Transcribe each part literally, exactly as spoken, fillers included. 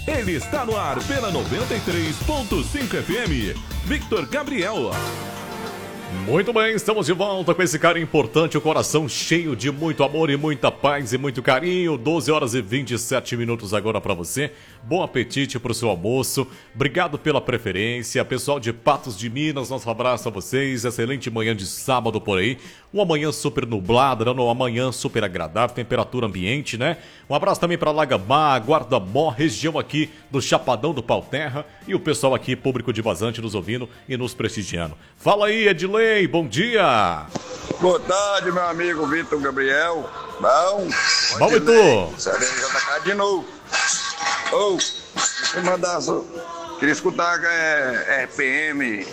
Ele está no ar pela noventa e três ponto cinco F M. Victor Gabriel. Muito bem, estamos de volta com esse cara importante, o coração cheio de muito amor e muita paz e muito carinho. doze horas e vinte e sete minutos agora para você. Bom apetite pro seu almoço. Obrigado pela preferência. Pessoal de Patos de Minas, nosso abraço a vocês. Excelente manhã de sábado por aí. Uma manhã super nublada, uma manhã super agradável, temperatura ambiente, né? Um abraço também para Lagamar, Guarda-Mó, região aqui do Chapadão do Pau-Terra e o pessoal aqui, público de Vazante, nos ouvindo e nos prestigiando. Fala aí, Edilei, bom dia! Boa tarde, meu amigo Vitor Gabriel. Bom? Bom, Vitor! Sério, já tá cá de novo. Ô, oh, mandar só... Queria escutar é, R P M,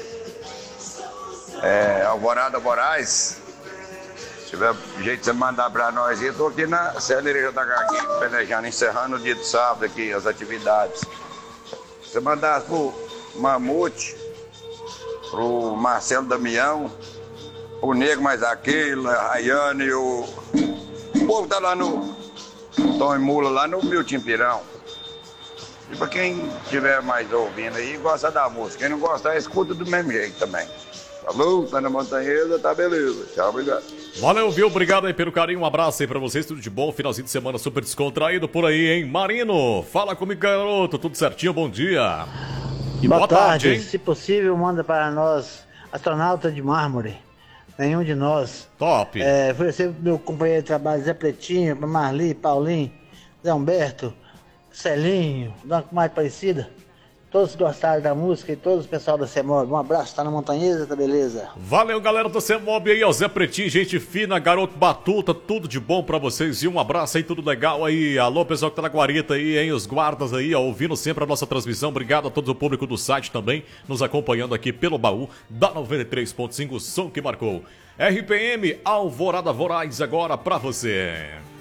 é, Alvorada Moraes. Se tiver jeito de você mandar pra nós, eu tô aqui na Celeira J H aqui, pelejando, encerrando o dia de sábado aqui, as atividades. Se você mandasse pro Mamute, pro Marcelo Damião, o Nego Mais Aquele, a Rayane e o... O povo tá lá no Tom e Mula, lá no Milton Pirão. E pra quem estiver mais ouvindo aí, gosta da música. Quem não gostar, escuta do mesmo jeito também. Falou, tá na montanhesa, tá beleza. Tchau, obrigado. Valeu, viu? Obrigado aí pelo carinho. Um abraço aí pra vocês. Tudo de bom. Finalzinho de semana super descontraído por aí, hein? Marino, fala comigo, garoto. Tudo certinho? Bom dia. E boa, boa tarde, tarde, hein? Se possível, manda para nós, astronauta de mármore. Nenhum de nós. Top. É, oferecer pro meu companheiro de trabalho, Zé Pretinho, pra Marli, Paulinho, Zé Humberto, Celinho, Dona mais parecida. Todos gostaram da música e todos o pessoal da CEMOB. Um abraço, tá na montanhesa, tá beleza? Valeu, galera da CEMOB aí, ó, Zé Pretinho, gente fina, garoto batuta, tudo de bom pra vocês e um abraço aí, tudo legal aí. Alô, pessoal que tá na guarita aí, hein, os guardas aí, ó, ouvindo sempre a nossa transmissão. Obrigado a todo o público do site também, nos acompanhando aqui pelo baú da noventa e três ponto cinco, som que marcou. R P M Alvorada Voraz agora pra você.